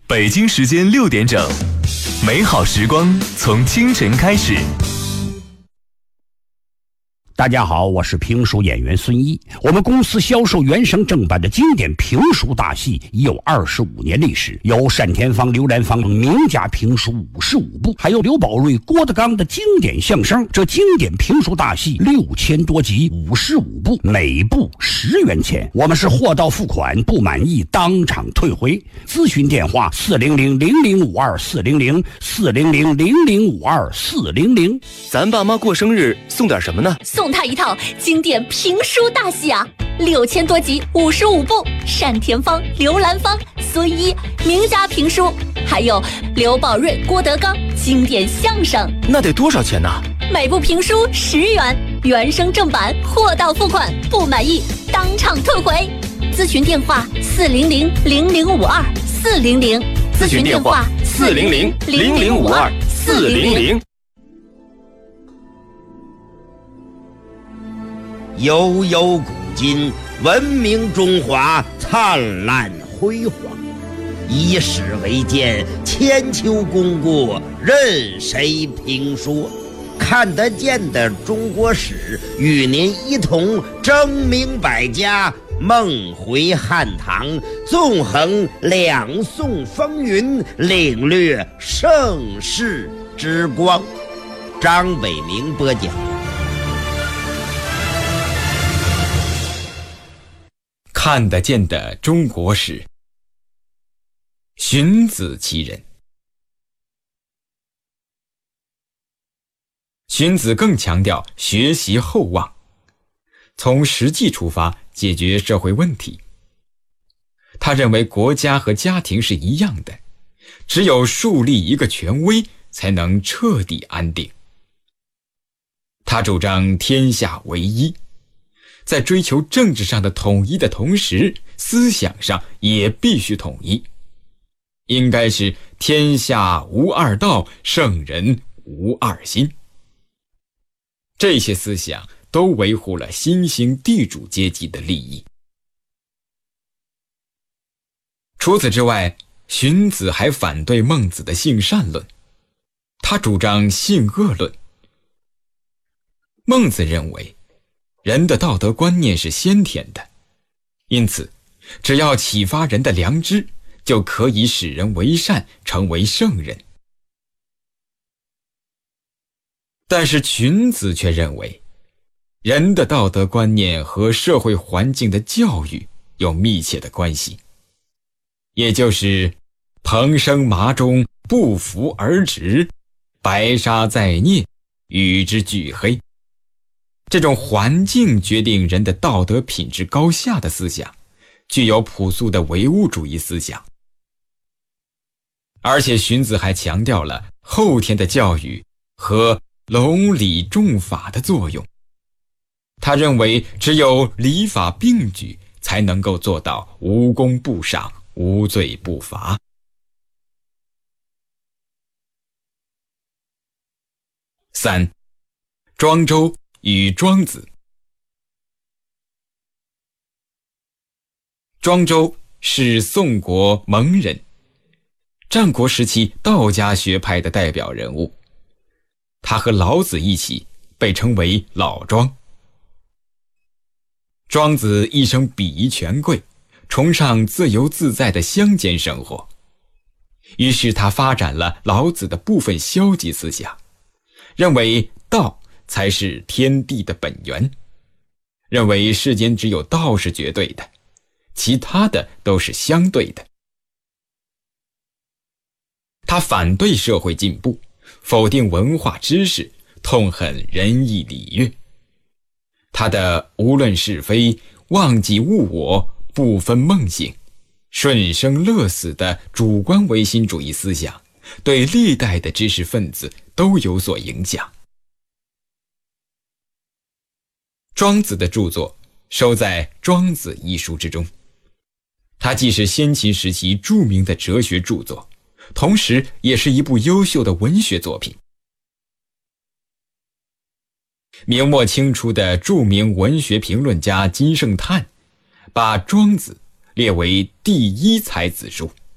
北京时间6点整，美好时光从清晨开始。 大家好，我是评书演员孙一。我们公司销售原声正版的经典评书大戏已有25年历史，有单田芳、刘兰芳名家评书55部，还有刘宝瑞、郭德纲的经典相声。这经典评书大戏6000多集，55部，每部10元钱。我们是货到付款，不满意当场退回。咨询电话400-0052-400，400-0052-400。 咱爸妈过生日送点什么呢？ 送他一套经典评书大戏啊，6000多集，55部，单田芳、刘兰芳、孙一名家评书，还有刘宝瑞、郭德纲经典相声。 那得多少钱呢？ 每部评书10元，原声正版，货到付款，不满意当场退回。咨询电话400-0052-400， 咨询电话400-0052-400。 悠悠古今，文明中华灿烂辉煌。以史为鉴，千秋功过任谁评说。看得见的中国史，与您一同争明百家，梦回汉唐，纵横两宋风云，领略盛世之光。张伟明播讲。 看得见的中国史，荀子其人。荀子更强调学习厚望，从实际出发解决社会问题。他认为国家和家庭是一样的，只有树立一个权威，才能彻底安定。他主张天下为一，在追求政治上的统一的同时，思想上也必须统一，应该是天下无二道，圣人无二心。这些思想都维护了新兴地主阶级的利益。除此之外，荀子还反对孟子的性善论，他主张性恶论。孟子认为人的道德观念是先天的，因此只要启发人的良知，就可以使人为善，成为圣人。但是荀子却认为，人的道德观念和社会环境的教育有密切的关系，也就是蓬生麻中，不服而直，白沙在涅，与之俱黑。这种环境决定人的道德品质高下的思想，具有朴素的唯物主义思想。而且荀子还强调了后天的教育和隆理重法的作用。他认为只有礼法并举，才能够做到无功不赏，无罪不罚。3. 庄周与庄子。庄周是宋国蒙人，战国时期道家学派的代表人物。他和老子一起被称为老庄。庄子一生鄙夷权贵，崇尚自由自在的乡间生活，于是他发展了老子的部分消极思想，认为道才是天地的本源，认为世间只有道是绝对的，其他的都是相对的。他反对社会进步，否定文化知识，痛恨仁义礼乐。他的无论是非，忘记物我，不分梦醒，顺生乐死的主观唯心主义思想，对历代的知识分子都有所影响。庄子的著作收在《庄子》一书之中，它既是先秦时期著名的哲学著作，同时也是一部优秀的文学作品。明末清初的著名文学评论家金圣叹把庄子列为第一才子书。